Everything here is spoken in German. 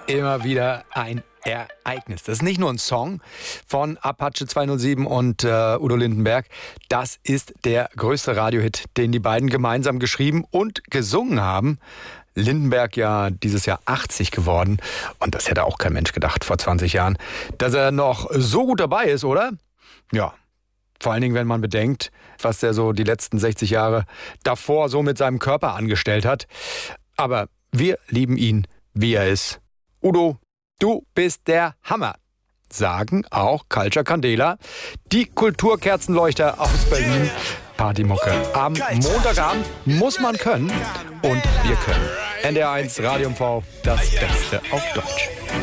immer wieder ein Ereignis. Das ist nicht nur ein Song von Apache 207 und Udo Lindenberg. Das ist der größte Radiohit, den die beiden gemeinsam geschrieben und gesungen haben. Lindenberg ja dieses Jahr 80 geworden. Und das hätte auch kein Mensch gedacht vor 20 Jahren, dass er noch so gut dabei ist, oder? Ja, vor allen Dingen, wenn man bedenkt, was er so die letzten 60 Jahre davor so mit seinem Körper angestellt hat. Aber wir lieben ihn, wie er ist. Udo, du bist der Hammer, sagen auch Culture Candela, die Kulturkerzenleuchter aus Berlin. Partymucke am Montagabend muss man können und wir können. NDR1 Radio MV, das Beste auf Deutsch.